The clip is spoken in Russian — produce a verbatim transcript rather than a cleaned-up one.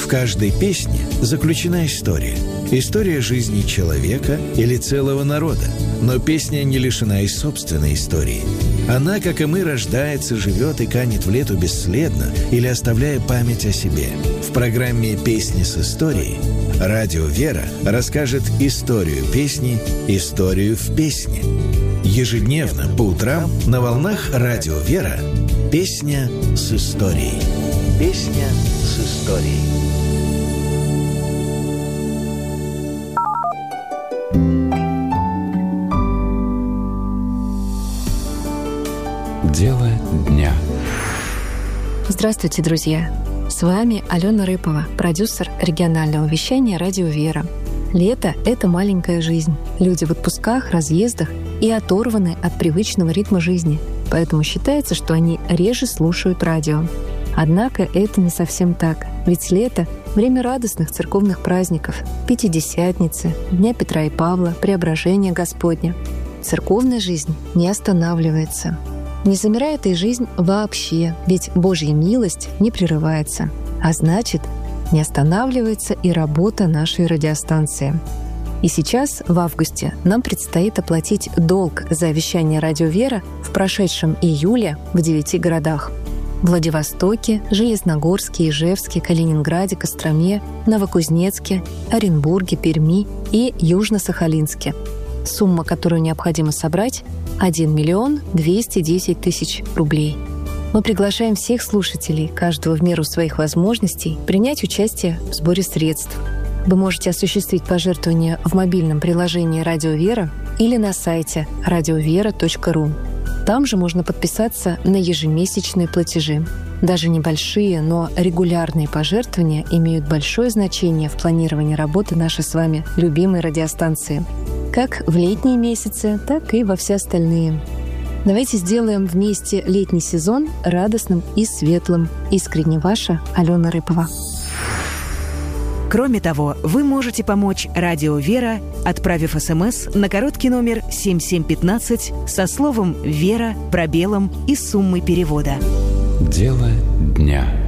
В каждой песне заключена история. История жизни человека или целого народа. Но песня не лишена и собственной истории. Она, как и мы, рождается, живет и канет в лету бесследно или оставляя память о себе. В программе «Песни с историей» радио «Вера» расскажет историю песни «Историю в песне». Ежедневно по утрам на волнах радио «Вера» «Песня с историей». Песня с историей. Дело дня. Здравствуйте, друзья! С вами Алена Рыпова, продюсер регионального вещания «Радио Вера». Лето — это маленькая жизнь. Люди в отпусках, разъездах и оторваны от привычного ритма жизни, поэтому считается, что они реже слушают радио. Однако это не совсем так, ведь лето — время радостных церковных праздников, Пятидесятницы, Дня Петра и Павла, Преображения Господня. Церковная жизнь не останавливается. Не замирает и жизнь вообще, ведь Божья милость не прерывается. А значит, не останавливается и работа нашей радиостанции. И сейчас, в августе, нам предстоит оплатить долг за вещание «Радио Вера» в прошедшем июле в девяти городах: Владивостоке, Железногорске, Ижевске, Калининграде, Костроме, Новокузнецке, Оренбурге, Перми и Южно-Сахалинске. Сумма, которую необходимо собрать — один миллион двести десять тысяч рублей. Мы приглашаем всех слушателей, каждого в меру своих возможностей, принять участие в сборе средств. Вы можете осуществить пожертвование в мобильном приложении «Радио Вера» или на сайте радиовера точка ру. Там же можно подписаться на ежемесячные платежи. Даже небольшие, но регулярные пожертвования имеют большое значение в планировании работы нашей с вами любимой радиостанции. Как в летние месяцы, так и во все остальные. Давайте сделаем вместе летний сезон радостным и светлым. Искренне ваша Алена Рыпова. Кроме того, вы можете помочь «Радио Вера», отправив СМС на короткий номер семь семь пятнадцать со словом «Вера», пробелом и суммой перевода. Дело дня.